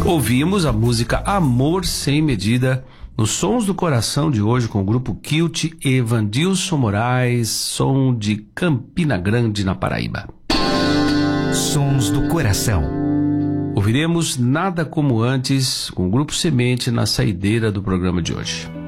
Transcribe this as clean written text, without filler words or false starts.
Ouvimos a música Amor Sem Medida nos Sons do Coração de hoje com o grupo Kilt e Evandilson Moraes, som de Campina Grande, na Paraíba. Sons do Coração. Ouviremos Nada Como Antes com o grupo Semente na saideira do programa de hoje.